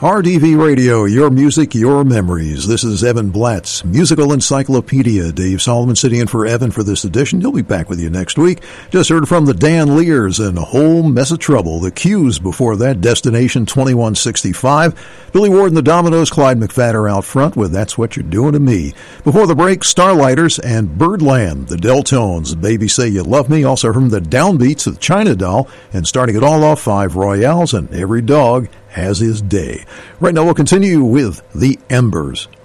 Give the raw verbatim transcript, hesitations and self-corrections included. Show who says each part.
Speaker 1: R D V Radio, your music, your memories. This is Evan Blatt's Musical Encyclopedia. Dave Solomon sitting in for Evan for this edition. He'll be back with you next week. Just heard from the Dan Lears and A Whole Mess of Trouble. The Q's before that, Destination twenty-one sixty-five. Billy Ward and the Dominoes, Clyde McPhatter out front with That's What You're Doing to Me. Before the break, Starlighters and Birdland, the Deltones, Baby Say You Love Me. Also from the Downbeats of China Doll. And starting it all off, Five Royales and Every Dog Has His Day. Right now we'll continue with The Embers.